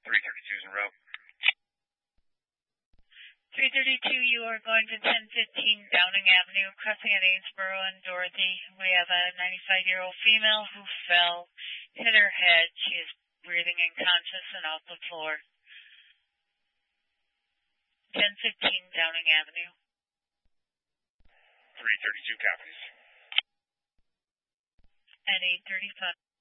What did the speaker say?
332's en route. 332, you are going to 1015 Downing Avenue, crossing at Amesboro and Dorothy. We have a 95-year-old female who fell, hit her head. She is breathing unconscious and off the floor. 1015 Downing Avenue. 332 copies. At 8:35.